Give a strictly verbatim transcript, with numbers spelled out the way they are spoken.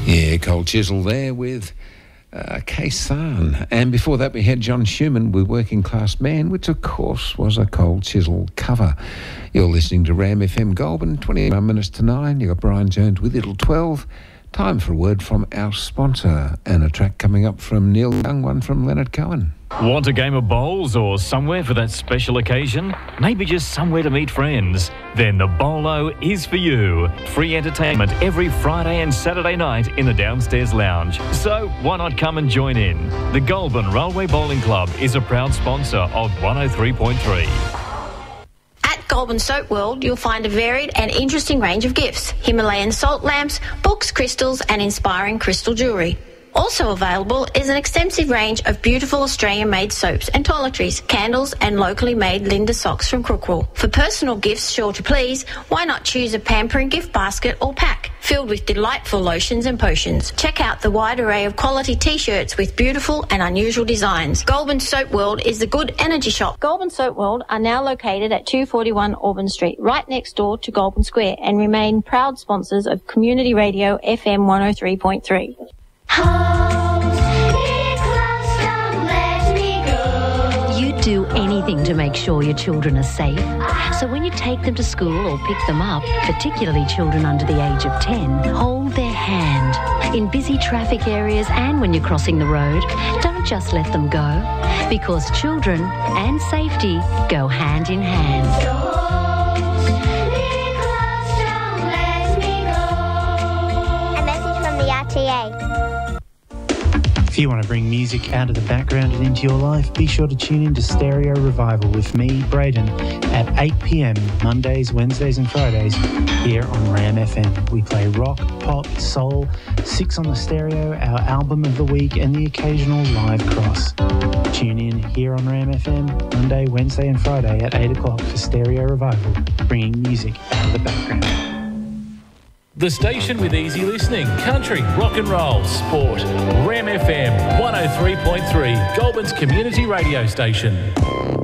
Yeah, Cold Chisel there with uh, Kaysan. And before that we had John Schumann with Working Class Man, which of course was a Cold Chisel cover. You're listening to Ram F M Goulburn, twenty-one minutes to nine. You've got Brian Jones with It'll twelve. Time for a word from our sponsor and a track coming up from Neil Young, one from Leonard Cohen. Want a game of bowls or somewhere for that special occasion? Maybe just somewhere to meet friends? Then the Bolo is for you. Free entertainment every Friday and Saturday night in the downstairs lounge. So why not come and join in? The Goulburn Railway Bowling Club is a proud sponsor of one oh three point three. At Goulburn Soap World, you'll find a varied and interesting range of gifts: Himalayan salt lamps, books, crystals and inspiring crystal jewellery. Also available is an extensive range of beautiful Australian-made soaps and toiletries, candles and locally made Linda socks from Crookwell. For personal gifts sure to please, why not choose a pampering gift basket or pack filled with delightful lotions and potions. Check out the wide array of quality T-shirts with beautiful and unusual designs. Goulburn Soap World is the good energy shop. Goulburn Soap World are now located at two forty-one Auburn Street, right next door to Goulburn Square, and remain proud sponsors of Community Radio F M one oh three point three. You do anything to make sure your children are safe. So when you take them to school or pick them up, particularly children under the age of ten, hold their hand. In busy traffic areas and when you're crossing the road, don't just let them go, because children and safety go hand in hand. A message from the R T A. If you want to bring music out of the background and into your life, be sure to tune in to Stereo Revival with me, Braden, at eight p.m. Mondays, Wednesdays and Fridays here on Ram F M. We play rock, pop, soul, Six on the Stereo, our album of the week and the occasional live cross. Tune in here on Ram F M Monday, Wednesday and Friday at eight o'clock for Stereo Revival, bringing music out of the background. The station with easy listening, country, rock and roll, sport. Ram F M one oh three point three, Goulburn's community radio station.